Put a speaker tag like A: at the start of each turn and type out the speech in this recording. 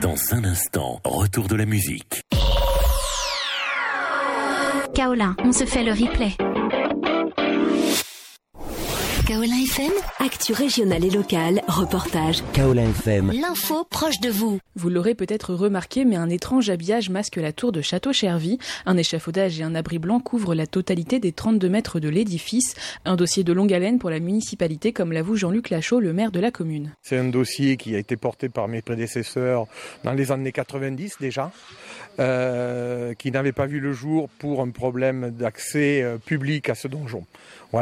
A: Dans un instant, retour de la musique.
B: Kaolin, on se fait le replay.
C: Kaolin FM, actu régionale et locale, reportage.
D: Kaolin FM,
C: L'info proche de vous.
E: Vous l'aurez peut-être remarqué, mais un étrange habillage masque la tour de Château-Chervy. Un échafaudage et un abri blanc couvrent la totalité des 32 mètres de l'édifice. Un dossier de longue haleine pour la municipalité, comme l'avoue Jean-Luc Lachaud, le maire de la commune.
F: C'est un dossier qui a été porté par mes prédécesseurs dans les années 90 déjà, qui n'avait pas vu le jour pour un problème d'accès public à ce donjon. Voilà.